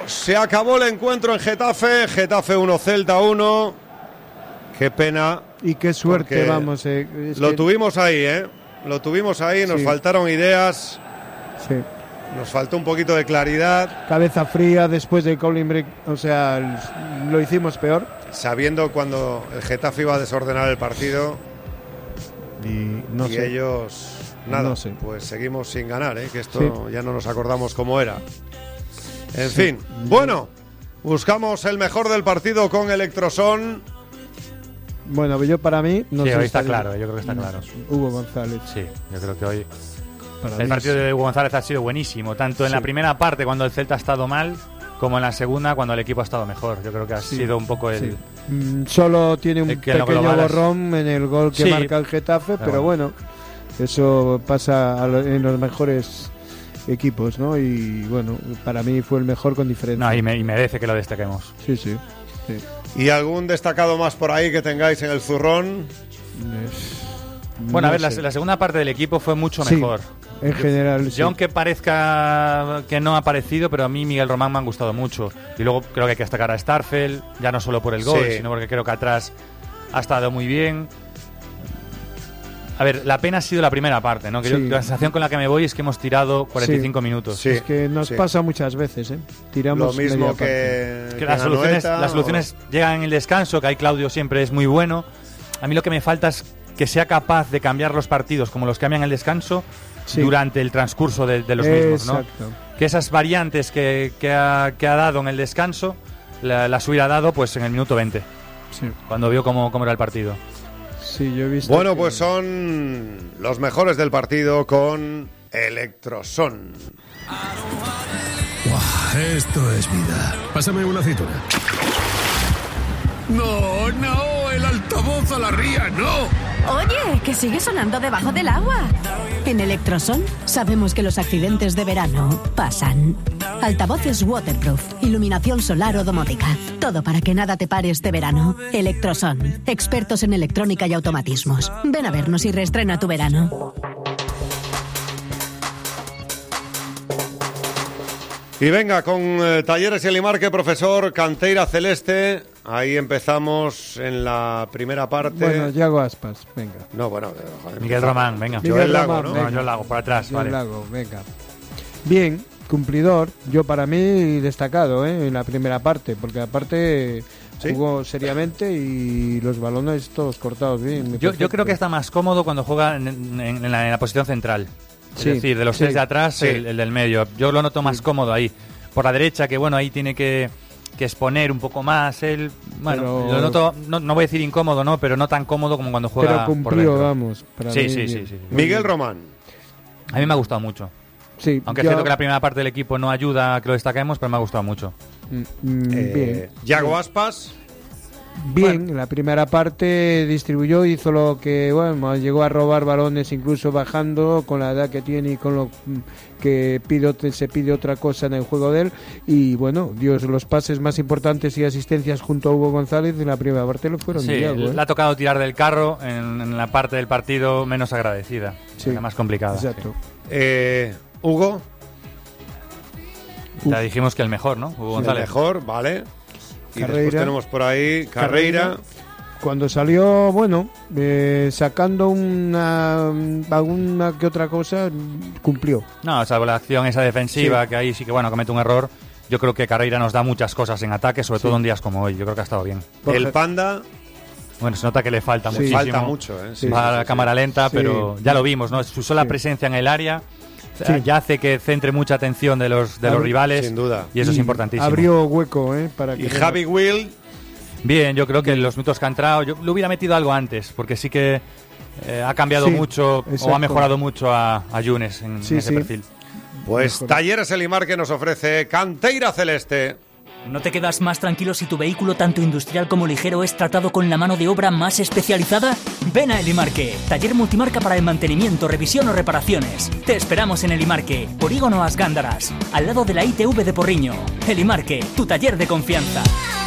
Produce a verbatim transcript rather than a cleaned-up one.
se acabó el encuentro en Getafe. Getafe uno, Celta uno. Qué pena. Y qué suerte, vamos. Eh, lo que... tuvimos ahí, ¿eh? Lo tuvimos ahí, nos sí. faltaron ideas. Sí. Nos faltó un poquito de claridad. Cabeza fría después del calling break. O sea, lo hicimos peor. Sabiendo cuando el Getafe iba a desordenar el partido. Y, no y sé. ellos... Nada, no sé. Pues seguimos sin ganar, ¿eh? Que esto sí. ya no nos acordamos cómo era. En sí. fin, bueno, buscamos el mejor del partido con Electroson. Bueno, yo para mí... No sí, sé hoy está claro, yo creo que está claro. Hugo González. Sí, yo creo que hoy... Para el partido de Hugo González ha sido buenísimo, tanto en sí. la primera parte, cuando el Celta ha estado mal, como en la segunda, cuando el equipo ha estado mejor. Yo creo que ha sí. sido un poco el... Sí. Mm, solo tiene un pequeño borrón en el gol que sí. marca el Getafe, pero, pero bueno, eso pasa a lo, en los mejores equipos, ¿no? Y bueno, para mí fue el mejor con diferencia. No, y, me, y merece que lo destaquemos. Sí, sí, sí. ¿Y algún destacado más por ahí que tengáis en el zurrón? Es... Bueno, no a ver, la, sé. la segunda parte del equipo fue mucho sí, mejor. En general, yo, sí. yo aunque parezca que no ha aparecido, pero a mí Miguel Román me han gustado mucho. Y luego creo que hay que destacar a Starfel, ya no solo por el gol, sí. sino porque creo que atrás ha estado muy bien. A ver, la pena ha sido la primera parte, ¿no? Que sí. yo, la sensación con la que me voy es que hemos tirado cuarenta y cinco sí. minutos. Sí. Es que nos sí. pasa muchas veces, ¿eh? Tiramos lo mismo que, que, que las soluciones, Anoeta, las soluciones o... llegan en el descanso, que ahí Claudio siempre es muy bueno. A mí lo que me falta es que sea capaz de cambiar los partidos como los cambian en el descanso sí. durante el transcurso de, de los mismos, ¿no? Exacto. Que esas variantes que, que, ha, que ha dado en el descanso la, las hubiera dado pues en el minuto veinte, sí. cuando vio cómo, cómo era el partido. Sí, yo he visto bueno, que... pues son los mejores del partido con Electroson. Wow, esto es vida. Pásame una aceituna. No, no, el altavoz a la ría, no. Oye, que sigue sonando debajo del agua. En Electroson sabemos que los accidentes de verano pasan. Altavoces waterproof, iluminación solar o domótica. Todo para que nada te pare este verano. Electroson, expertos en electrónica y automatismos. Ven a vernos y reestrena tu verano. Y venga, con eh, Talleres y Elimarque, profesor, Canteira Celeste. Ahí empezamos en la primera parte. Bueno, Yago Aspas, venga. No, bueno, joder, Miguel Román, venga. Miguel Joel Lago, Román, ¿no? venga. No, Joel Lago, por atrás, Joel vale. Lago, venga. Bien, cumplidor. Yo para mí destacado, ¿eh? En la primera parte, porque aparte ¿sí? jugó seriamente y los balones todos cortados bien. Yo, yo creo que está más cómodo cuando juega en, en, en, la, en la posición central. Es sí, decir, de los sí, tres de atrás, sí. el, el del medio. Yo lo noto más sí. cómodo ahí. Por la derecha, que bueno, ahí tiene que, que exponer un poco más. Él, bueno, pero, lo noto, no, no voy a decir incómodo, ¿no? Pero no tan cómodo como cuando juega pero por cumplió, dentro. vamos. Para sí, mí, sí, bien. sí, sí. Miguel Román. A mí me ha gustado mucho. Sí, Aunque yo... es cierto que la primera parte del equipo no ayuda a que lo destaquemos, pero me ha gustado mucho. Mm, mm, Eh, bien. Yago Aspas. Bien, Bueno. en la primera parte distribuyó, hizo lo que, bueno, llegó a robar balones incluso bajando con la edad que tiene y con lo que pide, se pide otra cosa en el juego de él. Y bueno, dio los pases más importantes y asistencias junto a Hugo González en la primera parte lo fueron. Sí, de Yago, ¿eh? le ha tocado tirar del carro en, en la parte del partido menos agradecida, Sí, la más complicada. Exacto. Sí. Eh, Hugo. Ya dijimos que el mejor, ¿no? Hugo El González. mejor, vale. Y Carreira. después tenemos por ahí Carreira. Carreira. Cuando salió, bueno, eh, sacando una alguna que otra cosa, cumplió. No, salvo la acción esa defensiva, Sí. que ahí sí que, bueno, comete un error. Yo creo que Carreira nos da muchas cosas en ataque, sobre Sí. todo en días como hoy. Yo creo que ha estado bien. Borja- El Panda. Bueno, se nota que le falta Sí. muchísimo. Falta mucho, ¿eh? Sí, Va a sí, la sí, cámara lenta, Sí. pero ya lo vimos, ¿no? Su sola Sí. presencia en el área Sí. ya hace que centre mucha atención de los, de los Abri- rivales. sin duda. Y eso es Y importantísimo. Abrió hueco, ¿eh? Para que Y Javi Will. Bien, yo creo que en los minutos que ha entrado, yo lo hubiera metido algo antes, porque sí que eh, ha cambiado Sí, mucho exacto. o ha mejorado mucho a, a Yunes en, Sí, en ese sí. perfil. Pues Mejor. Talleres Elimarque nos ofrece Canteira Celeste. ¿No te quedas más tranquilo si tu vehículo, tanto industrial como ligero, es tratado con la mano de obra más especializada? Ven a Elimarque, taller multimarca para el mantenimiento, revisión o reparaciones. Te esperamos en Elimarque, Polígono As Gándaras, al lado de la I T V de Porriño. Elimarque, tu taller de confianza.